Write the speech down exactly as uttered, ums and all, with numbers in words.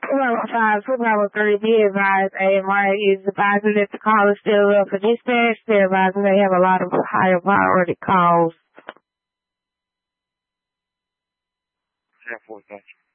Level five, Level three, be advised, A M R is advising that the call is still up for dispatch. They're advising they have a lot of higher priority calls. ten four, thank you.